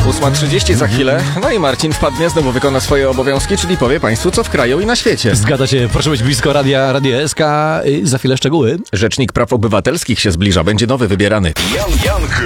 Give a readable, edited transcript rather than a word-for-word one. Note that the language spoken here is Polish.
8:30 za chwilę. No i Marcin wpadnie, znowu wykona swoje obowiązki, czyli powie Państwu, co w kraju i na świecie. Zgadza się, proszę być blisko Radio SK. Za chwilę szczegóły. Rzecznik Praw Obywatelskich się zbliża, będzie nowy wybierany. Jan